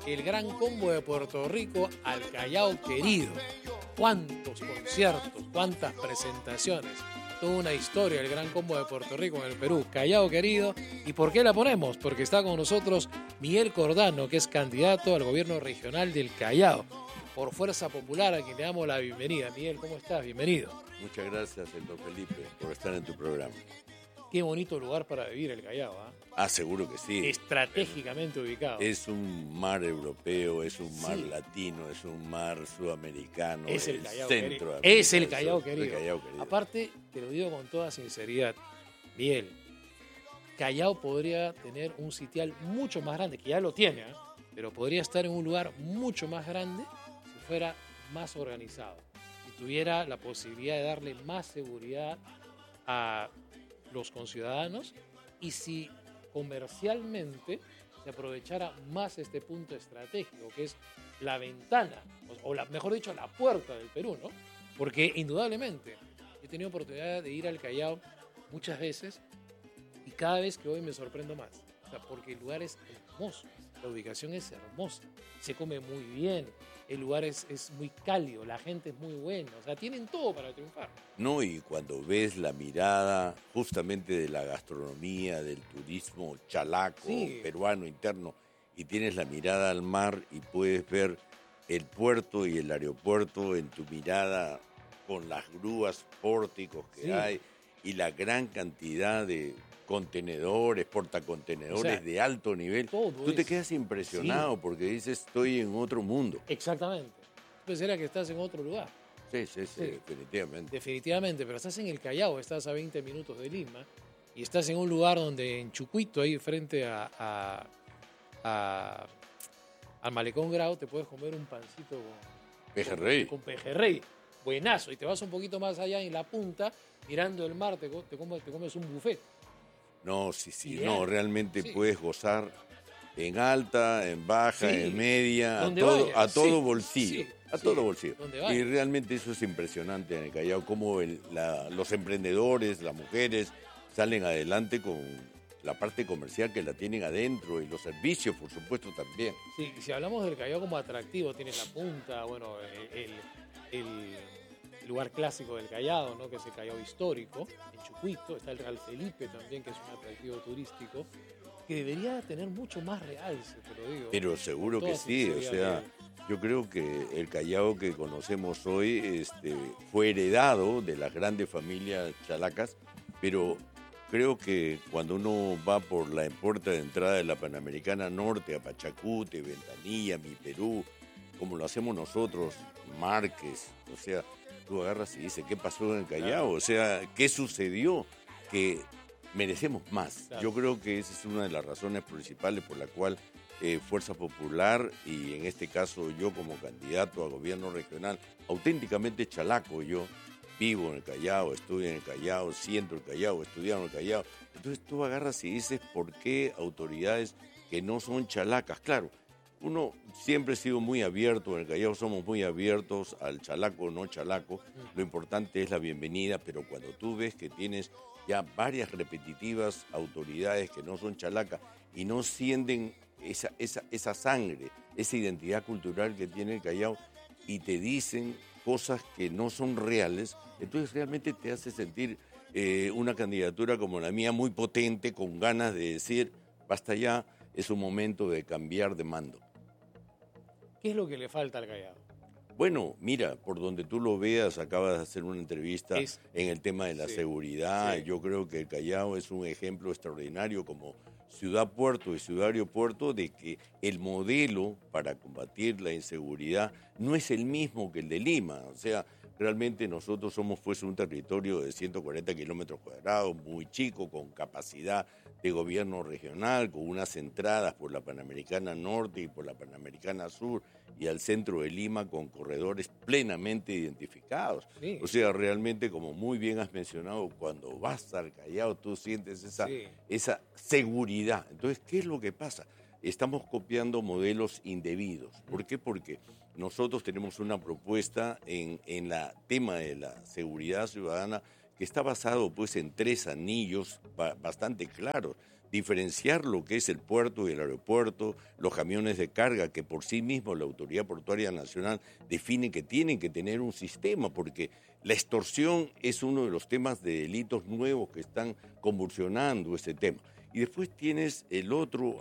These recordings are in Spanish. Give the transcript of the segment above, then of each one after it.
el Gran Combo de Puerto Rico al Callao querido. ¿Cuántos conciertos, cuántas presentaciones? Toda una historia el Gran Combo de Puerto Rico en el Perú. Callao querido. ¿Y por qué la ponemos? Porque está con nosotros Miguel Cordano, que es candidato al gobierno regional del Callao por Fuerza Popular, a quien le damos la bienvenida. Miguel, ¿cómo estás? Bienvenido. Muchas gracias, Héctor Felipe, por estar en tu programa. Qué bonito lugar para vivir el Callao, ¿eh? Ah, seguro que sí. Estratégicamente ubicado. Es un mar europeo, es un mar Sí. latino, es un mar sudamericano, Es el Callao Centroamérica. querido. Es el Callao querido. El Callao querido. Aparte, te lo digo con toda sinceridad, Miguel, Callao podría tener un sitial mucho más grande, que ya lo tiene, ¿eh? Pero podría estar en un lugar mucho más grande si fuera más organizado, si tuviera la posibilidad de darle más seguridad a los conciudadanos y si comercialmente se aprovechara más este punto estratégico, que es la ventana, mejor dicho, la puerta del Perú, ¿no? Porque indudablemente he tenido oportunidad de ir al Callao muchas veces y cada vez que voy me sorprendo más. O sea, porque el lugar es hermoso, la ubicación es hermosa, se come muy bien, el lugar es muy cálido, la gente es muy buena, o sea, tienen todo para triunfar. No, y cuando ves la mirada justamente de la gastronomía, del turismo chalaco, Sí. peruano interno, y tienes la mirada al mar y puedes ver el puerto y el aeropuerto en tu mirada con las grúas, pórticos que Sí. hay y la gran cantidad de contenedores, portacontenedores, O sea, de alto nivel, todo tú te es- quedas impresionado porque dices, estoy en otro mundo. Exactamente. Pareciera que estás en otro lugar. Sí, Sí. definitivamente. Definitivamente, pero estás en el Callao, estás a 20 minutos de Lima y estás en un lugar donde en Chucuito, ahí frente al Malecón Grau, te puedes comer un pancito Pejerrey. con pejerrey. Buenazo. Y te vas un poquito más allá en la punta, mirando el mar, te comes un buffet. No, sí, Ideal. no, realmente Sí. puedes gozar en alta, en baja, Sí. en media, Donde a vayas, todo sí, bolsillo, sí, a sí, todo bolsillo. donde Y vayas. realmente eso es impresionante en el Callao, cómo los emprendedores, las mujeres salen adelante con la parte comercial que la tienen adentro y los servicios, por supuesto, también. Sí, y si hablamos del Callao como atractivo, tienes la punta, bueno, el lugar clásico del Callao, ¿no? Que es el Callao histórico, en Chucuito, está el Real Felipe también, que es un atractivo turístico, que debería tener mucho más realce, te lo digo. Pero seguro Con que toda sí, o sinceridad, sea, Miguel. yo creo que el Callao que conocemos hoy fue heredado de las grandes familias chalacas, pero creo que cuando uno va por la puerta de entrada de la Panamericana Norte, a Pachacute, Ventanilla, Mi Perú, como lo hacemos nosotros, Márquez, o sea, tú agarras y dices, ¿qué pasó en el Callao? Claro. O sea, ¿qué sucedió? Que merecemos más. Claro. Yo creo que esa es una de las razones principales por la cual Fuerza Popular y en este caso yo como candidato a gobierno regional, auténticamente chalaco, yo vivo en el Callao, estudio en el Callao, siento el Callao, estudiado en el Callao. Entonces tú agarras y dices, ¿por qué autoridades que no son chalacas? Claro, uno siempre ha sido muy abierto, en el Callao somos muy abiertos al chalaco, no chalaco. Lo importante es la bienvenida, pero cuando tú ves que tienes ya varias repetitivas autoridades que no son chalacas y no sienten esa sangre, esa identidad cultural que tiene el Callao y te dicen cosas que no son reales, entonces realmente te hace sentir una candidatura como la mía muy potente, con ganas de decir, basta ya, es un momento de cambiar de mando. ¿Qué es lo que le falta al Callao? Bueno, mira, por donde tú lo veas, acabas de hacer una entrevista Es- en el tema de la sí, seguridad. sí. Yo creo que el Callao es un ejemplo extraordinario como ciudad-puerto y ciudad-aeropuerto de que el modelo para combatir la inseguridad no es el mismo que el de Lima. O sea, realmente nosotros somos pues un territorio de 140 kilómetros cuadrados, muy chico, con capacidad de gobierno regional, con unas entradas por la Panamericana Norte y por la Panamericana Sur y al centro de Lima con corredores plenamente identificados. Sí. O sea, realmente, como muy bien has mencionado, cuando vas al Callao tú sientes Sí. esa seguridad. Entonces, ¿qué es lo que pasa? Estamos copiando modelos indebidos. ¿Por qué? Porque nosotros tenemos una propuesta en la tema de la seguridad ciudadana que está basado pues en 3 anillos bastante claros. diferenciar lo que es el puerto y el aeropuerto, los camiones de carga, que por sí mismo la Autoridad Portuaria Nacional define que tienen que tener un sistema, porque la extorsión es uno de los temas de delitos nuevos que están convulsionando este tema. Y después tienes el otro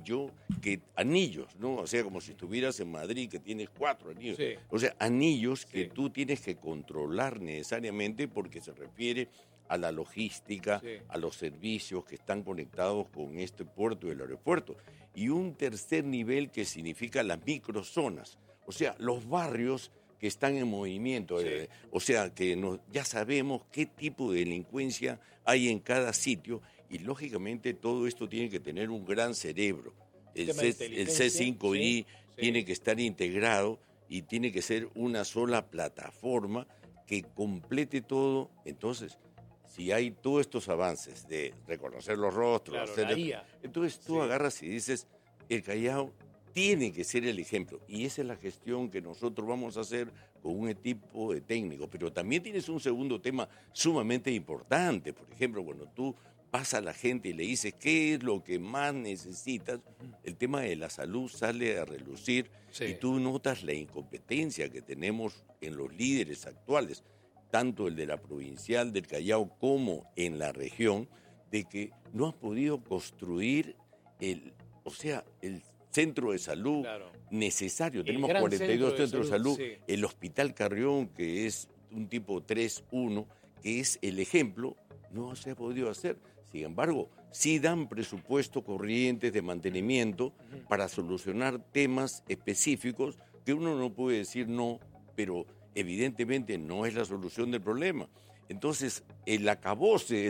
anillos, ¿no? O sea, como si estuvieras en Madrid, que tienes 4 anillos. Sí. O sea, anillos que Sí. tú tienes que controlar necesariamente porque se refiere a la logística, Sí. a los servicios que están conectados con este puerto y el aeropuerto. Y un tercer nivel que significa las microzonas, o sea, los barrios que están en movimiento, Sí. o sea, que ya sabemos qué tipo de delincuencia hay en cada sitio y lógicamente todo esto tiene que tener un gran cerebro. El Tema de el inteligencia, C5I sí, sí. tiene que estar integrado y tiene que ser una sola plataforma que complete todo. Entonces, si hay todos estos avances de reconocer los rostros, Claro, la IA. entonces tú Sí. agarras y dices, el Callao tiene que ser el ejemplo. Y esa es la gestión que nosotros vamos a hacer con un equipo de técnicos. Pero también tienes un segundo tema sumamente importante. Por ejemplo, cuando tú vas a la gente y le dices qué es lo que más necesitas, el tema de la salud sale a relucir Sí. y tú notas la incompetencia que tenemos en los líderes actuales, tanto el de la provincial del Callao como en la región, de que no han podido construir el centro de salud Claro. necesario. El Tenemos gran 42 centro de centros de salud, sí. el Hospital Carrión, que es un tipo 3-1, que es el ejemplo, no se ha podido hacer. Sin embargo, sí dan presupuesto corrientes de mantenimiento para solucionar temas específicos que uno no puede decir no, pero evidentemente no es la solución del problema. Entonces, el acabose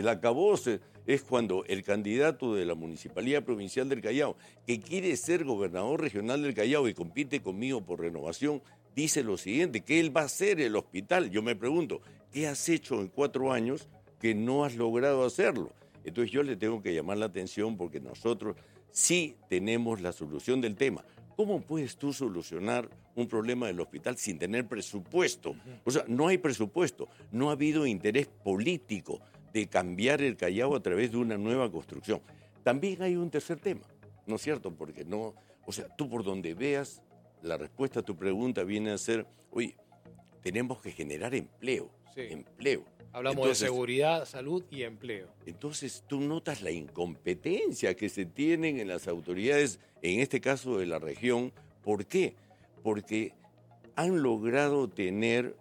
es cuando el candidato de la Municipalidad Provincial del Callao, que quiere ser gobernador regional del Callao y compite conmigo por Renovación, dice lo siguiente, que él va a hacer el hospital. Yo me pregunto, ¿qué has hecho en 4 años que no has logrado hacerlo? Entonces yo le tengo que llamar la atención porque nosotros sí tenemos la solución del tema. ¿Cómo puedes tú solucionar un problema del hospital sin tener presupuesto? O sea, no hay presupuesto, no ha habido interés político de cambiar el Callao a través de una nueva construcción. También hay un tercer tema, ¿no es cierto? Porque no, o sea, tú por donde veas, la respuesta a tu pregunta viene a ser, oye, tenemos que generar empleo, Sí. empleo. Hablamos de seguridad, salud y empleo. Entonces tú notas la incompetencia que se tienen en las autoridades, en este caso de la región. ¿Por qué? Porque han logrado tener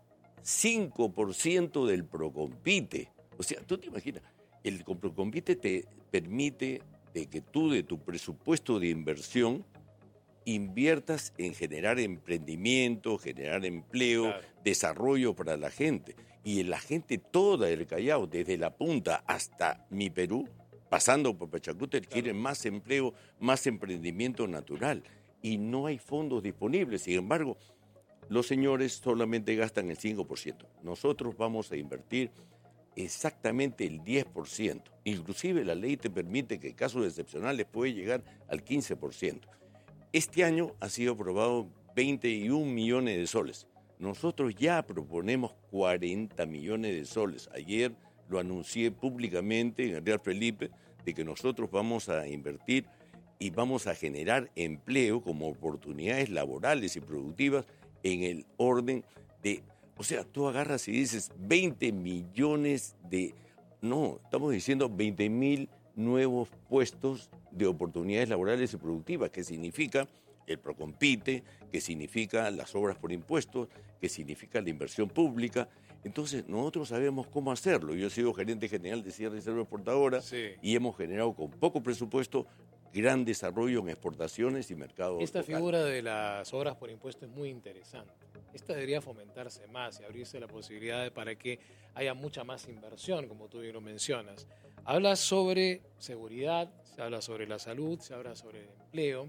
5% del Procompite. O sea, tú te imaginas, el Procompite te permite de que tú de tu presupuesto de inversión inviertas en generar emprendimiento, generar empleo, Claro. desarrollo para la gente. Y la gente toda del Callao, desde la punta hasta mi Perú, pasando por Pachacútec, Claro. quieren más empleo, más emprendimiento natural. Y no hay fondos disponibles. Sin embargo, los señores solamente gastan el 5%. Nosotros vamos a invertir exactamente el 10%. Inclusive la ley te permite que en casos excepcionales puede llegar al 15%. Este año ha sido aprobado 21 millones de soles. Nosotros ya proponemos 40 millones de soles. Ayer lo anuncié públicamente en el Real Felipe de que nosotros vamos a invertir y vamos a generar empleo como oportunidades laborales y productivas en el orden de... O sea, tú agarras y dices 20 millones de... No, estamos diciendo 20.000 nuevos puestos de oportunidades laborales y productivas, que significa el Procompite, que significa las obras por impuestos, que significa la inversión pública. Entonces, nosotros sabemos cómo hacerlo. Yo he sido gerente general de Sierra y Selva Exportadora y hemos generado con poco presupuesto gran desarrollo en exportaciones y mercados Esta locales. figura de las obras por impuesto es muy interesante. Esta debería fomentarse más y abrirse la posibilidad para que haya mucha más inversión, como tú bien lo mencionas. Hablas sobre seguridad, se habla sobre la salud, se habla sobre el empleo.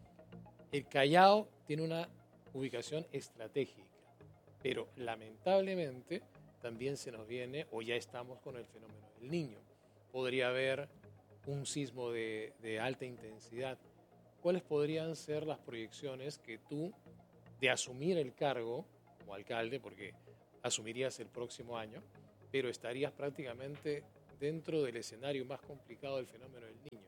El Callao tiene una ubicación estratégica, pero lamentablemente también se nos viene, o ya estamos con el fenómeno del Niño. Podría haber un sismo de alta intensidad. ¿Cuáles podrían ser las proyecciones que tú, de asumir el cargo como alcalde, porque asumirías el próximo año, pero estarías prácticamente dentro del escenario más complicado del fenómeno del Niño?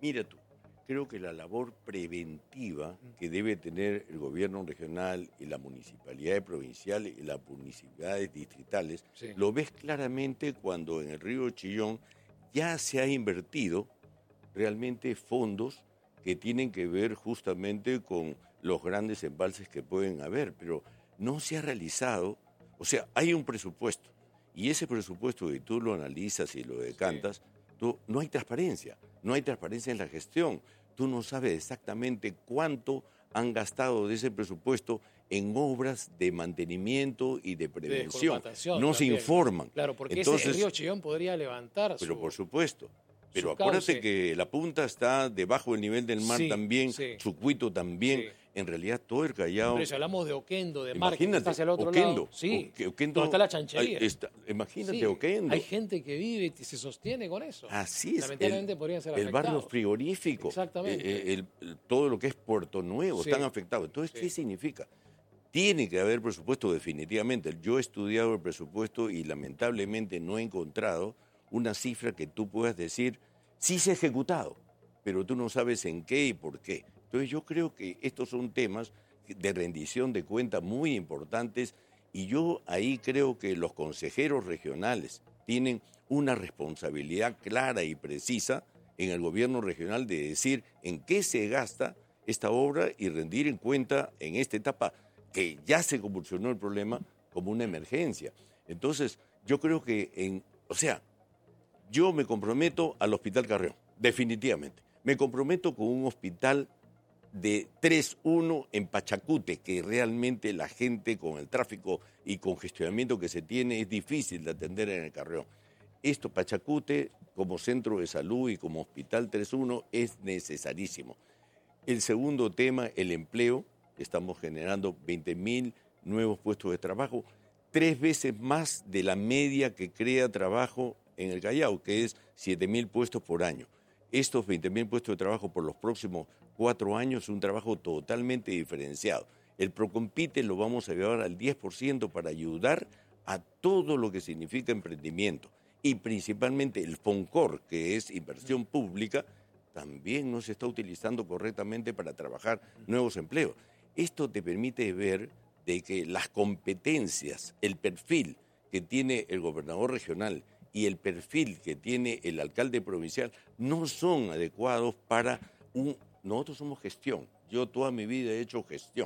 Mira tú, creo que la labor preventiva que debe tener el gobierno regional y la municipalidad provincial y las municipalidades distritales, Sí. lo ves claramente cuando en el río Chillón ya se ha invertido realmente fondos que tienen que ver justamente con los grandes embalses que pueden haber, pero no se ha realizado, o sea, hay un presupuesto, y ese presupuesto que tú lo analizas y lo decantas, no hay transparencia en la gestión, tú no sabes exactamente cuánto han gastado de ese presupuesto en obras de mantenimiento y de prevención, no se informan. Claro, porque entonces, el río Chillón podría levantar pero su... por supuesto. Pero su acuérdate cauce. que la punta está debajo del nivel del mar Sí, también, sí. Sucuito también. Sí. En realidad todo el Callao... Pero si hablamos de Oquendo, de Mar, que está Imagínate, hacia el otro Oquendo. lado. Sí, Oquendo, donde está la chanchería. Imagínate, Sí, Oquendo. hay gente que vive y se sostiene con eso. Así es. Lamentablemente podrían ser el barrio afectados. frigorífico. Exactamente. Todo lo que es Puerto Nuevo Sí. están afectados. Entonces, ¿qué significa? Tiene que haber presupuesto definitivamente. Yo he estudiado el presupuesto y lamentablemente no he encontrado una cifra que tú puedas decir, sí se ha ejecutado, pero tú no sabes en qué y por qué. Entonces yo creo que estos son temas de rendición de cuentas muy importantes y yo ahí creo que los consejeros regionales tienen una responsabilidad clara y precisa en el gobierno regional de decir en qué se gasta esta obra y rendir en cuenta en esta etapa que ya se convulsionó el problema como una emergencia. Entonces yo creo que yo me comprometo al Hospital Carrión, definitivamente. Me comprometo con un hospital de 3-1 en Pachacute, que realmente la gente con el tráfico y congestionamiento que se tiene es difícil de atender en el Carrión. Esto, Pachacute, como centro de salud y como hospital 3-1, es necesarísimo. El segundo tema, el empleo. Estamos generando 20.000 nuevos puestos de trabajo, 3 veces más de la media que crea trabajo en el Callao, que es 7.000 puestos por año. Estos 20.000 puestos de trabajo por los próximos 4 años es un trabajo totalmente diferenciado. El Procompite lo vamos a llevar al 10% para ayudar a todo lo que significa emprendimiento. Y principalmente el FONCOR, que es inversión pública, también no se está utilizando correctamente para trabajar nuevos empleos. Esto te permite ver de que las competencias, el perfil que tiene el gobernador regional y el perfil que tiene el alcalde provincial no son adecuados para Nosotros somos gestión. Yo toda mi vida he hecho gestión.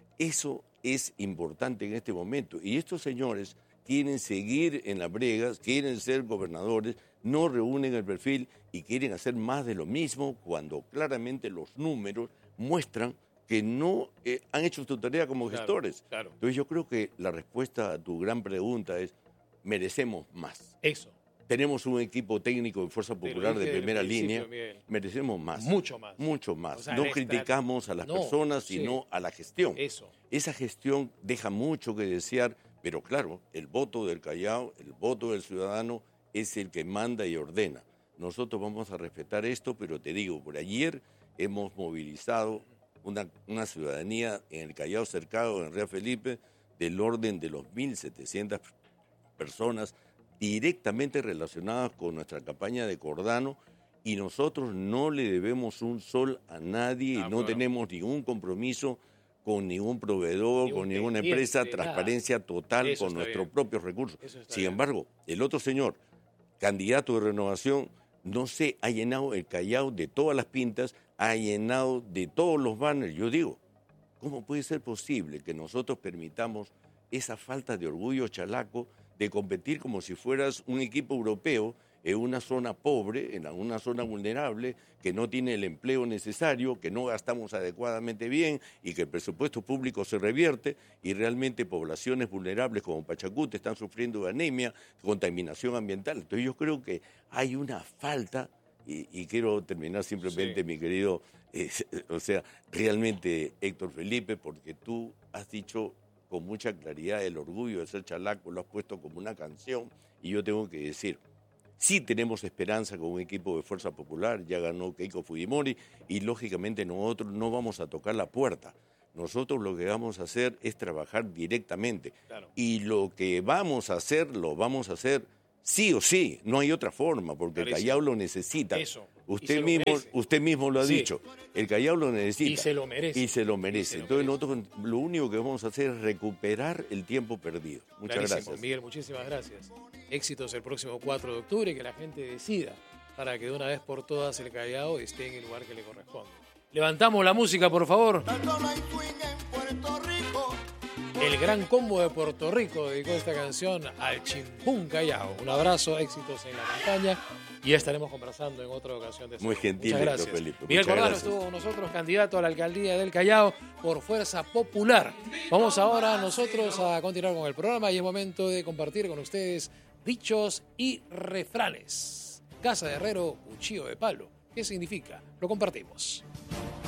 Eso es importante en este momento. Y estos señores quieren seguir en las bregas, quieren ser gobernadores, no reúnen el perfil y quieren hacer más de lo mismo cuando claramente los números muestran que no han hecho su tarea como gestores. Claro. Entonces yo creo que la respuesta a tu gran pregunta es, merecemos más. Eso. Tenemos un equipo técnico de Fuerza Popular de primera línea, Miguel. merecemos más. Mucho más. Mucho más. O sea, no criticamos a las personas, sino a la gestión. Eso. Esa gestión deja mucho que desear, pero claro, el voto del Callao, el voto del ciudadano es el que manda y ordena. Nosotros vamos a respetar esto, pero te digo, por ayer hemos movilizado una ciudadanía en el Callao cercado, en Real Felipe, del orden de los 1.700 personas directamente relacionadas con nuestra campaña de Cordano, y nosotros no le debemos un sol a nadie y no tenemos ningún compromiso con ningún proveedor, con ninguna empresa, transparencia total con nuestros propios recursos. Sin embargo, el otro señor, candidato de Renovación, no se ha llenado el Callao de todas las pintas, ha llenado de todos los banners. Yo digo, ¿cómo puede ser posible que nosotros permitamos esa falta de orgullo chalaco de competir como si fueras un equipo europeo en una zona pobre, en una zona vulnerable, que no tiene el empleo necesario, que no gastamos adecuadamente bien y que el presupuesto público se revierte y realmente poblaciones vulnerables como Pachacute están sufriendo de anemia, contaminación ambiental? Entonces yo creo que hay una falta, y quiero terminar simplemente, mi querido, realmente Héctor Felipe, porque tú has dicho con mucha claridad el orgullo de ser chalaco, lo has puesto como una canción, y yo tengo que decir, sí tenemos esperanza con un equipo de Fuerza Popular, ya ganó Keiko Fujimori, y lógicamente nosotros no vamos a tocar la puerta. Nosotros lo que vamos a hacer es trabajar directamente. Claro. Y lo que vamos a hacer, lo vamos a hacer sí o sí, no hay otra forma, porque el Callao lo necesita. Eso. Usted mismo lo ha dicho. El Callao lo necesita. Y se lo merece. Entonces nosotros lo único que vamos a hacer es recuperar el tiempo perdido. Muchas gracias. Miguel, muchísimas gracias. Éxitos el próximo 4 de octubre y que la gente decida para que de una vez por todas el Callao esté en el lugar que le corresponde. Levantamos la música, por favor. El Gran Combo de Puerto Rico dedicó esta canción al Chimpún Callao. Un abrazo, éxitos en la campaña y ya estaremos conversando en otra ocasión de eso. Muy gentil, Muchas gracias. Felipe. Miguel Cordano estuvo con nosotros, candidato a la alcaldía del Callao por Fuerza Popular. Vamos ahora nosotros a continuar con el programa y es momento de compartir con ustedes dichos y refranes. Casa de herrero, cuchillo de palo. ¿Qué significa? Lo compartimos.